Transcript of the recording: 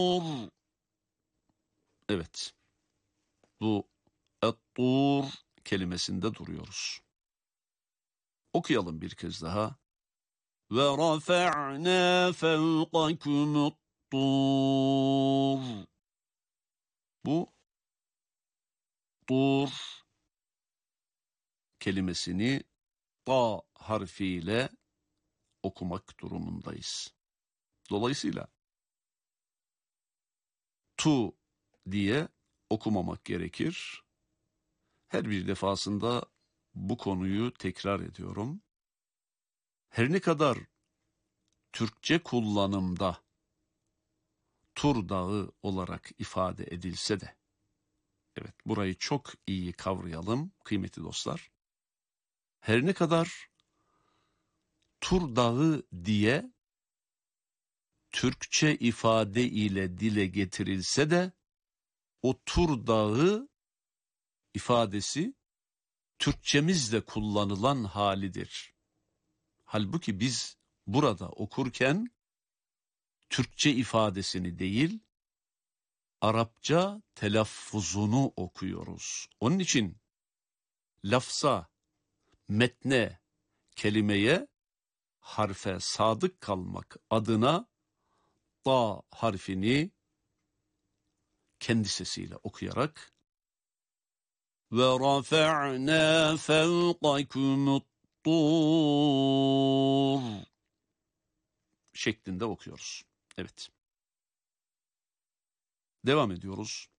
Evet. Bu et-tur kelimesinde duruyoruz. Okuyalım bir kez daha. Ve rafa'na fevkakumut tur. Bu tur kelimesini ta harfiyle okumak durumundayız. Dolayısıyla tu diye okumamak gerekir. Her bir defasında bu konuyu tekrar ediyorum. Her ne kadar Türkçe kullanımda Tur Dağı olarak ifade edilse de, evet burayı çok iyi kavrayalım kıymetli dostlar. Her ne kadar Tur Dağı diye Türkçe ifade ile dile getirilse de o Tur Dağı ifadesi Türkçemizde kullanılan halidir. Halbuki biz burada okurken Türkçe ifadesini değil, Arapça telaffuzunu okuyoruz. Onun için lafza, metne, kelimeye, harfe sadık kalmak adına ta harfini kendi sesiyle okuyarak ve rafa'na fevkakumut tur şeklinde okuyoruz. Evet. Devam ediyoruz.